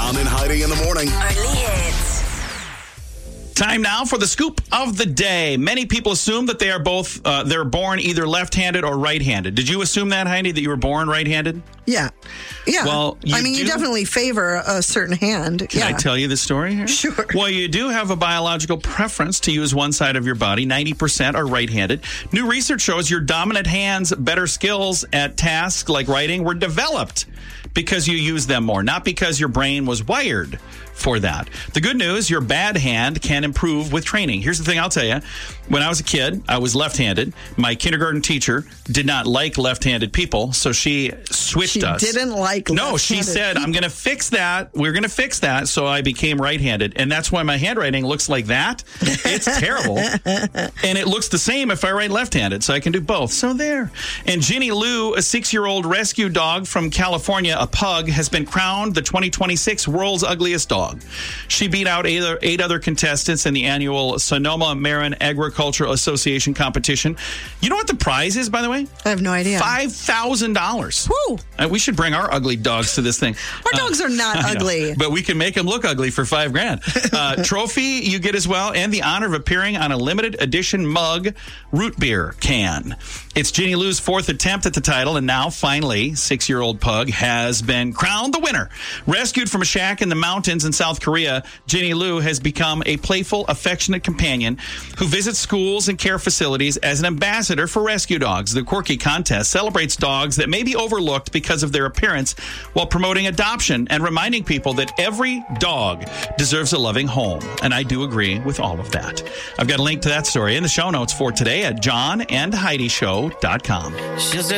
John and Heidi in the morning. Early hits. Time now for the scoop of the day. Many people assume that they are both, they're born either left-handed or right-handed. Did you assume that, Heidi, that you were born right-handed? Yeah. Well, you definitely favor a certain hand. Can I tell you the story here? Sure. Well, you do have a biological preference to use one side of your body. 90% are right-handed. New research shows your dominant hand's better skills at tasks like writing were developed because you use them more, not because your brain was wired for that. The good news, your bad hand can improve with training. Here's the thing I'll tell you. When I was a kid, I was left-handed. My kindergarten teacher did not like left-handed people, so she switched us. She didn't like No, she said, people. I'm going to fix that. We're going to fix that. So I became right-handed. And that's why my handwriting looks like that. It's terrible. And it looks the same if I write left-handed, so I can do both. So there. And Ginny Lou, a 6-year-old rescue dog from California, a pug, has been crowned the 2026 World's Ugliest Dog. She beat out 8 other contestants in the annual Sonoma Marin Agricultural Association competition. You know what the prize is, by the way? I have no idea. $5,000. Woo! We should bring our ugly dogs to this thing. Our dogs are not ugly. But we can make them look ugly for $5,000. Trophy you get as well, and the honor of appearing on a limited edition mug root beer can. It's Ginny Lou's 4th attempt at the title, and now, finally, 6-year-old pug has been crowned the winner. Rescued from a shack in the mountains in South Korea, Ginny Lou has become a playful, affectionate companion who visits schools and care facilities as an ambassador for rescue dogs. The quirky contest celebrates dogs that may be overlooked because of their appearance while promoting adoption and reminding people that every dog deserves a loving home. And I do agree with all of that. I've got a link to that story in the show notes for today at johnandheidishow.com.